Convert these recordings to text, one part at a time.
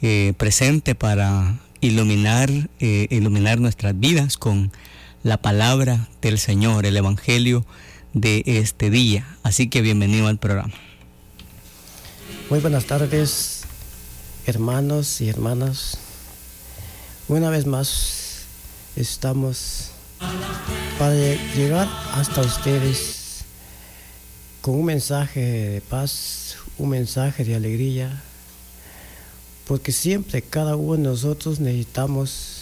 presente para iluminar nuestras vidas con la palabra del Señor, el Evangelio de este día. Así que bienvenido al programa. Muy buenas tardes, hermanos y hermanas. Una vez más estamos para llegar hasta ustedes con un mensaje de paz, un mensaje de alegría, porque siempre cada uno de nosotros necesitamos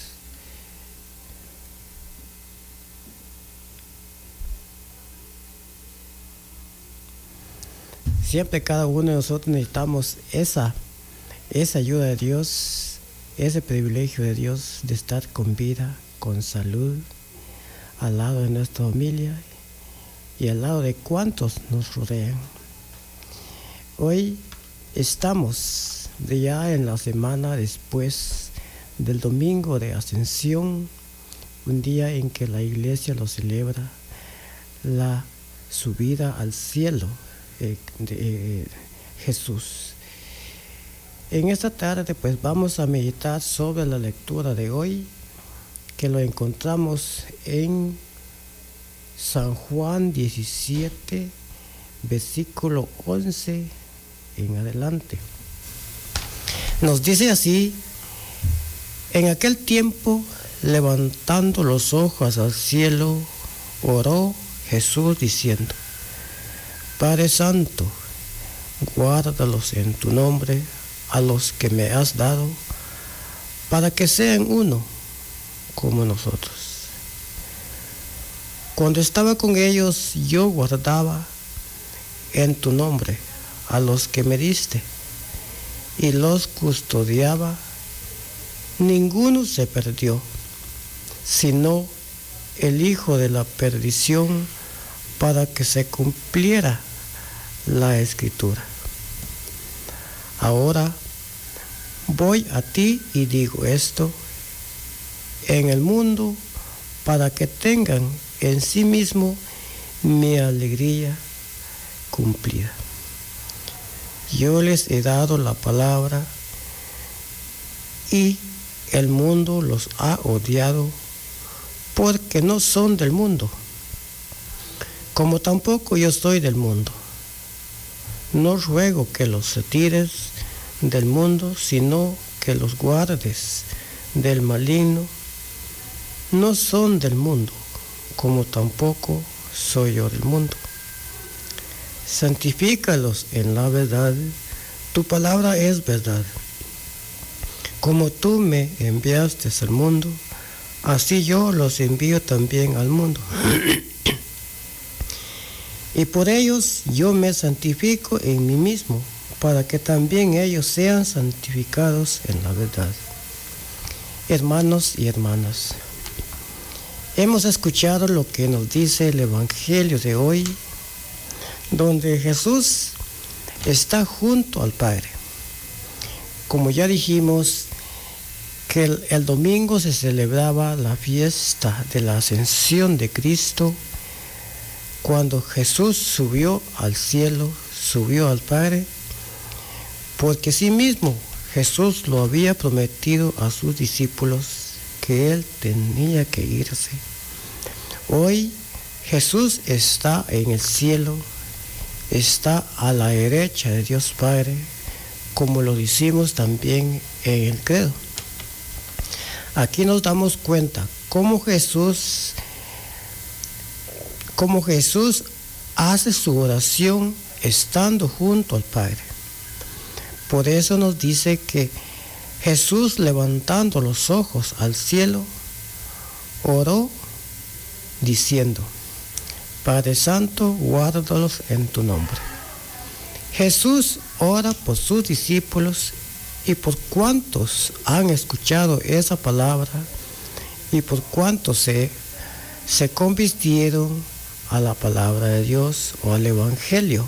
esa ayuda de Dios, ese privilegio de Dios de estar con vida, con salud, al lado de nuestra familia y al lado de cuantos nos rodean. Hoy estamos ya en la semana después del domingo de Ascensión, un día en que la iglesia lo celebra, la subida al cielo de Jesús. En esta tarde pues vamos a meditar sobre la lectura de hoy, que lo encontramos en San Juan 17, versículo 11 en adelante. Nos dice así: en aquel tiempo, levantando los ojos al cielo, oró Jesús diciendo: Padre Santo, guárdalos en tu nombre a los que me has dado, para que sean uno como nosotros. Cuando estaba con ellos, yo guardaba en tu nombre a los que me diste, y los custodiaba. Ninguno se perdió, sino el hijo de la perdición, para que se cumpliera la Escritura. Ahora voy a ti y digo esto en el mundo, para que tengan en sí mismo mi alegría cumplida. Yo les he dado la palabra y el mundo los ha odiado, porque no son del mundo, como tampoco yo soy del mundo. No ruego que los retires del mundo, sino que los guardes del maligno. No son del mundo, como tampoco soy yo del mundo. Santifícalos en la verdad, tu palabra es verdad. Como tú me enviaste al mundo, así yo los envío también al mundo. Y por ellos yo me santifico en mí mismo, para que también ellos sean santificados en la verdad. Hermanos y hermanas, hemos escuchado lo que nos dice el Evangelio de hoy, donde Jesús está junto al Padre. Como ya dijimos, que el domingo se celebraba la fiesta de la Ascensión de Cristo, cuando Jesús subió al cielo, subió al Padre, porque sí mismo Jesús lo había prometido a sus discípulos, que Él tenía que irse. Hoy Jesús está en el cielo, está a la derecha de Dios Padre, como lo decimos también en el credo. Aquí nos damos cuenta cómo Jesús hace su oración estando junto al Padre. Por eso nos dice que Jesús, levantando los ojos al cielo, oró diciendo: Padre Santo, guárdalos en tu nombre. Jesús ora por sus discípulos y por cuantos han escuchado esa palabra y por cuantos se convirtieron a la palabra de Dios o al Evangelio.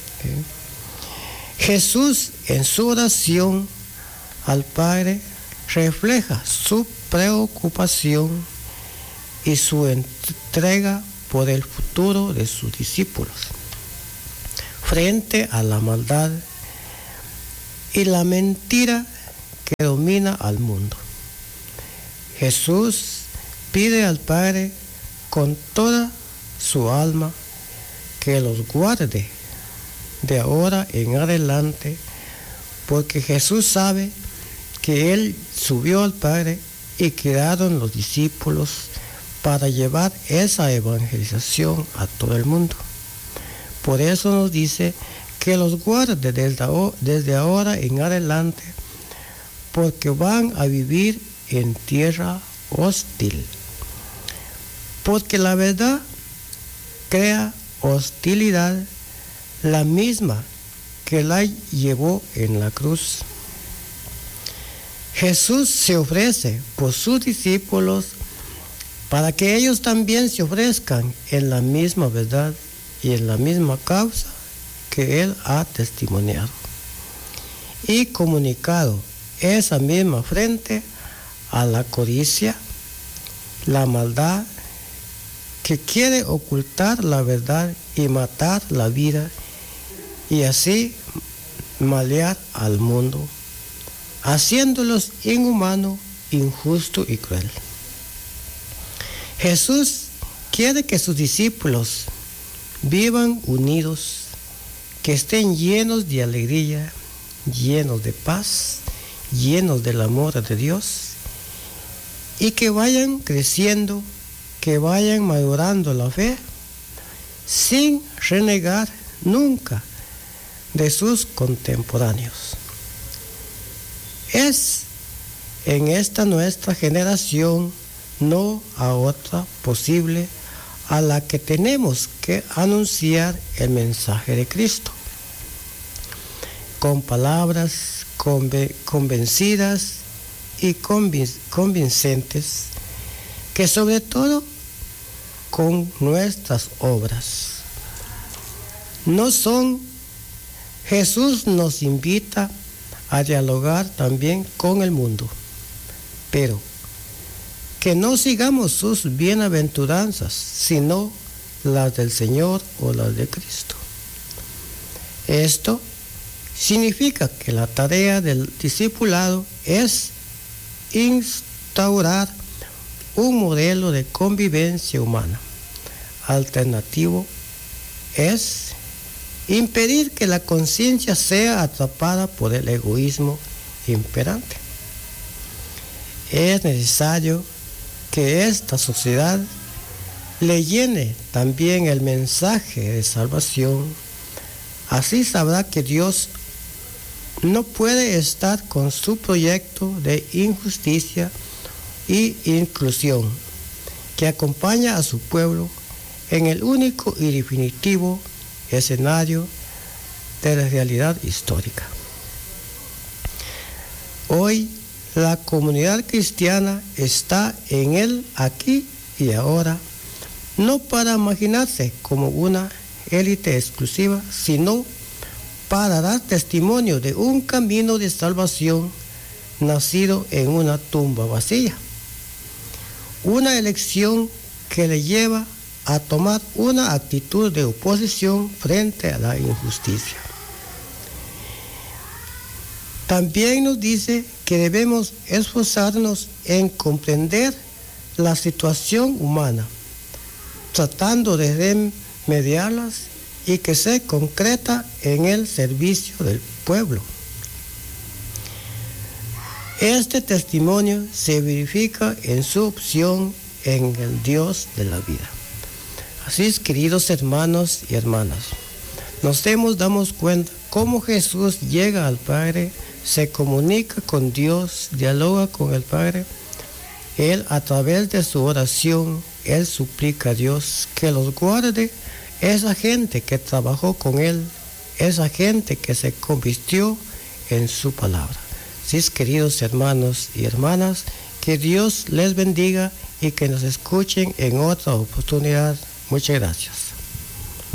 Jesús, en su oración al Padre, refleja su preocupación y su entrega por el futuro de sus discípulos frente a la maldad y la mentira que domina al mundo. Jesús pide al Padre con toda su alma que los guarde de ahora en adelante, porque Jesús sabe que Él subió al Padre y quedaron los discípulos para llevar esa evangelización a todo el mundo. Por eso nos dice que los guarde desde ahora en adelante, porque van a vivir en tierra hostil. Porque la verdad crea hostilidad, la misma que la llevó en la cruz. Jesús se ofrece por sus discípulos para que ellos también se ofrezcan en la misma verdad y en la misma causa que Él ha testimoniado y comunicado esa misma frente a la codicia, la maldad que quiere ocultar la verdad y matar la vida y así malear al mundo, haciéndolos inhumano, injusto y cruel. Jesús quiere que sus discípulos vivan unidos, que estén llenos de alegría, llenos de paz, llenos del amor de Dios, y que vayan creciendo, que vayan madurando la fe, sin renegar nunca de sus contemporáneos. Es en esta nuestra generación, no a otra posible, a la que tenemos que anunciar el mensaje de Cristo, con palabras convencidas y convincentes, que sobre todo con nuestras obras. Jesús nos invita a dialogar también con el mundo, pero que no sigamos sus bienaventuranzas, sino las del Señor o las de Cristo. Esto significa que la tarea del discipulado es instaurar un modelo de convivencia humana. Alternativo es impedir que la conciencia sea atrapada por el egoísmo imperante. Es necesario que esta sociedad le llene también el mensaje de salvación. Así sabrá que Dios no puede estar con su proyecto de injusticia y inclusión que acompaña a su pueblo en el único y definitivo escenario de la realidad histórica. Hoy la comunidad cristiana está en el aquí y ahora, no para imaginarse como una élite exclusiva, sino para dar testimonio de un camino de salvación nacido en una tumba vacía. Una elección que le lleva a tomar una actitud de oposición frente a la injusticia. También nos dice que debemos esforzarnos en comprender la situación humana, tratando de remediarlas y que se concreta en el servicio del pueblo. Este testimonio se verifica en su opción en el Dios de la vida. Así es, queridos hermanos y hermanas, damos cuenta cómo Jesús llega al Padre, se comunica con Dios, dialoga con el Padre. Él, a través de su oración, Él suplica a Dios que los guarde, esa gente que trabajó con Él, esa gente que se convirtió en su palabra. Así es, queridos hermanos y hermanas, que Dios les bendiga y que nos escuchen en otra oportunidad. Muchas gracias.